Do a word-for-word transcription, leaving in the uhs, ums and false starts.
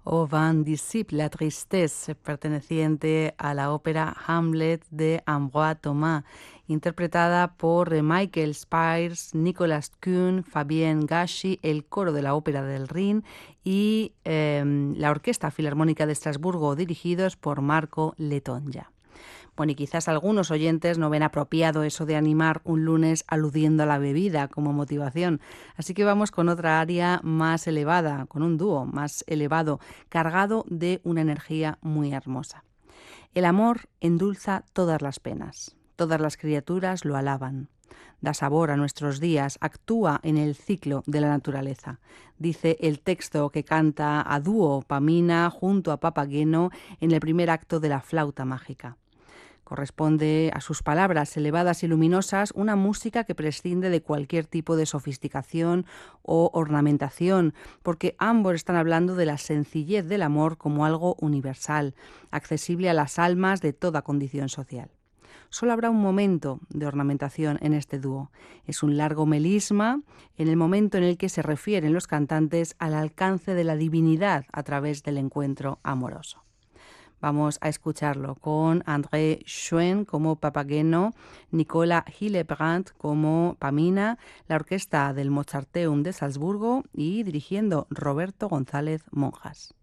O Van Dissip, la tristesse, perteneciente a la ópera Hamlet de Ambroise Thomas, interpretada por eh, Michael Spires, Nicolas Kuhn, Fabienne Gashi, el coro de la Ópera del Rin y eh, la Orquesta Filarmónica de Estrasburgo, dirigidos por Marco Letonja. Bueno, y quizás algunos oyentes no ven apropiado eso de animar un lunes aludiendo a la bebida como motivación. Así que vamos con otra área más elevada, con un dúo más elevado, cargado de una energía muy hermosa. El amor endulza todas las penas. Todas las criaturas lo alaban. Da sabor a nuestros días, actúa en el ciclo de la naturaleza. Dice el texto que canta a dúo Pamina junto a Papageno en el primer acto de La flauta mágica. Corresponde a sus palabras elevadas y luminosas una música que prescinde de cualquier tipo de sofisticación o ornamentación, porque ambos están hablando de la sencillez del amor como algo universal, accesible a las almas de toda condición social. Solo habrá un momento de ornamentación en este dúo. Es un largo melisma en el momento en el que se refieren los cantantes al alcance de la divinidad a través del encuentro amoroso. Vamos a escucharlo con André Schuen como Papageno, Nicola Hillebrand como Pamina, la orquesta del Mozarteum de Salzburgo y dirigiendo Roberto González Monjas.